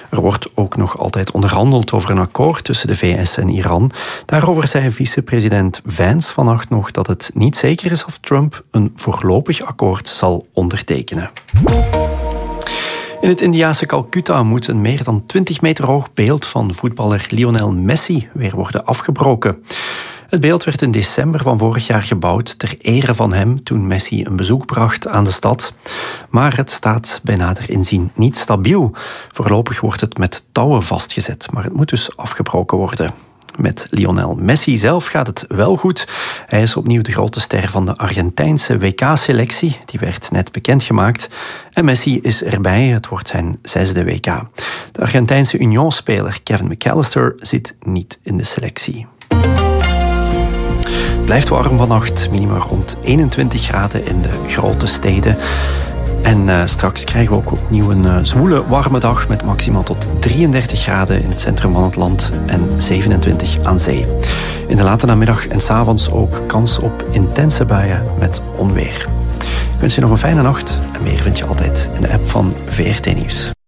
Er wordt ook nog altijd onderhandeld over een akkoord tussen de VS en Iran. Daarover zei vicepresident Vance vannacht nog dat het niet zeker is of Trump een voorlopig akkoord zal ondertekenen. In het Indiase Calcutta moet een meer dan 20 meter hoog beeld van voetballer Lionel Messi weer worden afgebroken. Het beeld werd in december van vorig jaar gebouwd ter ere van hem toen Messi een bezoek bracht aan de stad. Maar het staat bij nader inzien niet stabiel. Voorlopig wordt het met touwen vastgezet, maar het moet dus afgebroken worden. Met Lionel Messi zelf gaat het wel goed. Hij is opnieuw de grote ster van de Argentijnse WK-selectie. Die werd net bekendgemaakt. En Messi is erbij. Het wordt zijn 6e WK. De Argentijnse Union-speler Kevin McAllister zit niet in de selectie. Het blijft warm vannacht. Minima rond 21 graden in de grote steden. En straks krijgen we ook opnieuw een zwoele, warme dag met maximaal tot 33 graden in het centrum van het land en 27 aan zee. In de late namiddag en 's avonds ook kans op intense buien met onweer. Ik wens je nog een fijne nacht en meer vind je altijd in de app van VRT Nieuws.